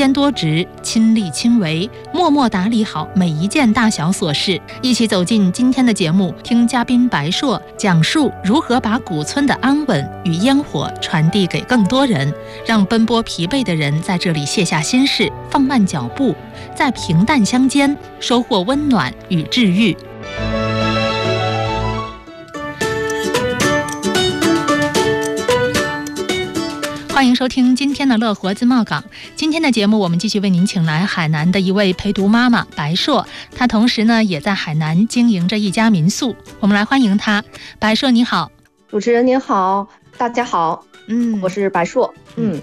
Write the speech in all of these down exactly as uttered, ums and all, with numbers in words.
兼多职，亲力亲为，默默打理好每一件大小琐事。一起走进今天的节目，听嘉宾白硕讲述如何把古村的安稳与烟火传递给更多人，让奔波疲惫的人在这里卸下心事，放慢脚步，在平淡乡间收获温暖与治愈。欢迎收听今天的乐活自贸港。今天的节目，我们继续为您请来海南的一位陪读妈妈白硕，她同时呢也在海南经营着一家民宿。我们来欢迎她。白硕你好。 主持人您好，大家好， 嗯， 我是白硕。嗯。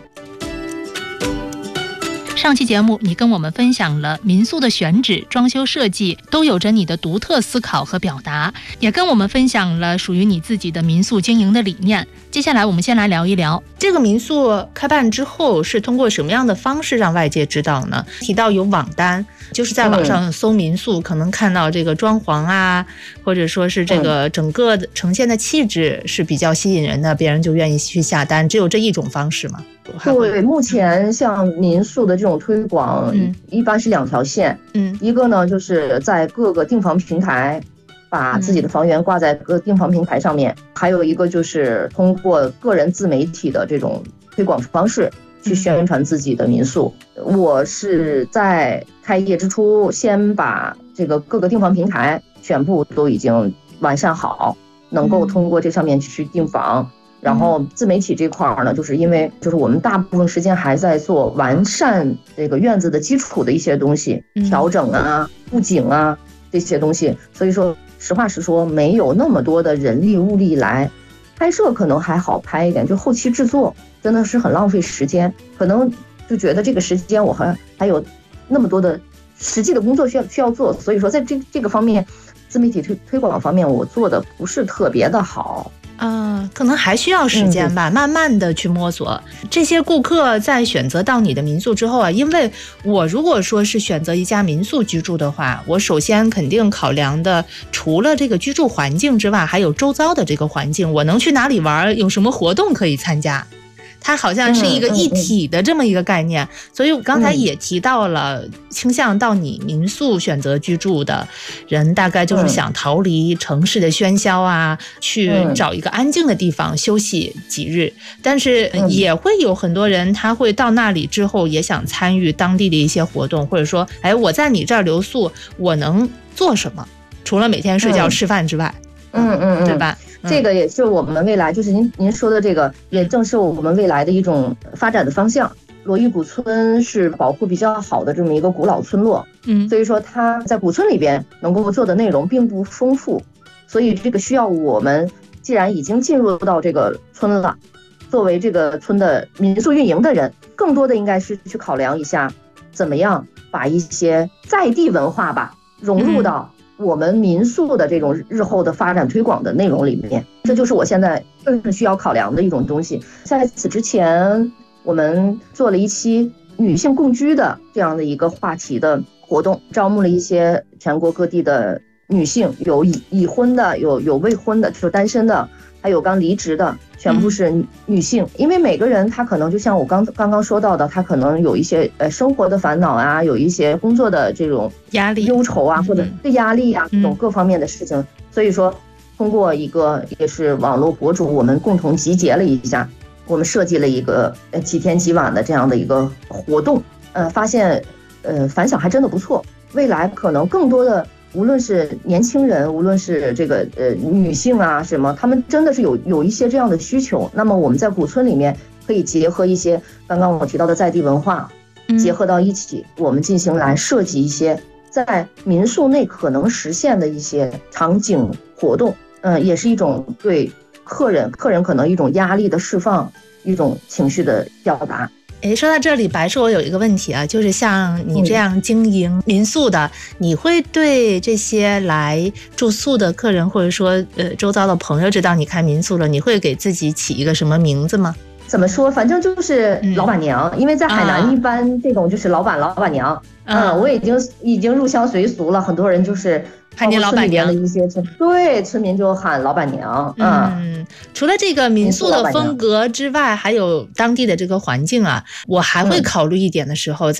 上期节目你跟我们分享了民宿的选址、装修设计都有着你的独特思考和表达，也跟我们分享了属于你自己的民宿经营的理念。接下来我们先来聊一聊这个民宿开办之后是通过什么样的方式让外界知道呢？提到有网单，就是在网上搜民宿、嗯、可能看到这个装潢啊，或者说是这个整个呈现的气质是比较吸引人的，别人就愿意去下单，只有这一种方式吗？ 对，目前像民宿的这种推广、嗯、一般是两条线。嗯，一个呢就是在各个订房平台把自己的房源挂在各订房平台上面、嗯、还有一个就是通过个人自媒体的这种推广方式去宣传自己的民宿、嗯、我是在开业之初先把这个各个订房平台全部都已经完善好，能够通过这上面去订房、嗯，然后自媒体这块呢，就是因为就是我们大部分时间还在做完善这个院子的基础的一些东西，调整啊、布景啊这些东西，所以说实话实说，没有那么多的人力物力来拍摄，可能还好拍一点，就后期制作真的是很浪费时间，可能就觉得这个时间我还还有那么多的实际的工作需要需要做，所以说在这这个方面，自媒体推推广方面我做的不是特别的好。 呃，可能还需要时间吧、嗯、慢慢的去摸索。这些顾客在选择到你的民宿之后啊，因为我如果说是选择一家民宿居住的话，我首先肯定考量的除了这个居住环境之外，还有周遭的这个环境，我能去哪里玩，有什么活动可以参加，它好像是一个一体的这么一个概念、嗯嗯嗯、所以我刚才也提到了、嗯、倾向到你民宿选择居住的人大概就是想逃离城市的喧嚣啊、嗯、去找一个安静的地方休息几日，但是也会有很多人他会到那里之后也想参与当地的一些活动，或者说哎，我在你这儿留宿我能做什么，除了每天睡觉、嗯、吃饭之外， 嗯嗯嗯， 对吧？ 这个也是我们未来，就是您您说的这个，也正是我们未来的一种发展的方向。罗玉古村是保护比较好的这么一个古老村落，嗯，所以说它在古村里边能够做的内容并不丰富，所以这个需要我们既然已经进入到这个村了，作为这个村的民宿运营的人，更多的应该是去考量一下，怎么样把一些在地文化吧融入到、嗯我们民宿的这种日后的发展推广的内容里面，这就是我现在更需要考量的一种东西。在此之前，我们做了一期女性共居的这样的一个话题的活动，招募了一些全国各地的女性，有已已婚的，有有未婚的，就是单身的，还有刚离职的，全部是女性。因为每个人他可能就像我刚刚刚说到的，他可能有一些呃生活的烦恼啊，有一些工作的这种压力、 忧愁啊，或者对压力啊这种各方面的事情。所以说，通过一个也是网络博主，我们共同集结了一下，我们设计了一个呃几天几晚的这样的一个活动，呃，发现呃反响还真的不错。未来可能更多的。无论是年轻人，无论是这个呃女性啊什么，他们真的是有有一些这样的需求。那么我们在古村里面可以结合一些刚刚我提到的在地文化，结合到一起，我们进行来设计一些在民宿内可能实现的一些场景活动。嗯、呃，也是一种对客人客人可能一种压力的释放，一种情绪的表达。 诶，说到这里，白硕，我有一个问题啊，就是像你这样经营民宿的、嗯、你会对这些来住宿的客人，或者说呃周遭的朋友知道你开民宿了，你会给自己起一个什么名字吗？ 怎么说，反正就是老板娘、嗯、因为在海南一般这种就是老板、啊、老板娘。嗯，我已经已经入乡随俗了，很多人就是喊你老板娘的一些村，对，村民就喊老板娘。嗯， 嗯除了这个民宿的风格之外，还有当地的这个环境啊，我还会考虑一点的时候，